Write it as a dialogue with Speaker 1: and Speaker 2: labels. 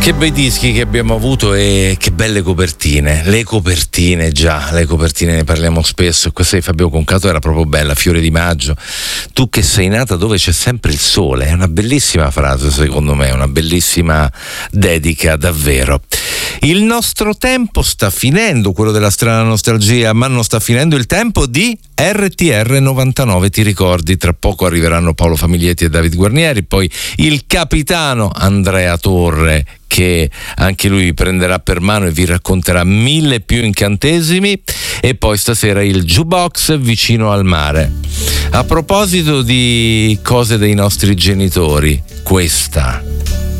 Speaker 1: Che bei dischi che abbiamo avuto e che belle copertine. Le copertine ne parliamo spesso. Questa di Fabio Concato era proprio bella, Fiore di maggio. Tu che sei nata dove c'è sempre il sole. È una bellissima frase, secondo me, una bellissima dedica, davvero. Il nostro tempo sta finendo, quello della strana nostalgia, ma non sta finendo il tempo di RTR 99, ti ricordi? Tra poco arriveranno Paolo Famiglietti e David Guarnieri, poi il capitano Andrea Torre, che anche lui vi prenderà per mano e vi racconterà 1000 più incantesimi, e poi stasera il jukebox vicino al mare. A proposito di cose dei nostri genitori, questa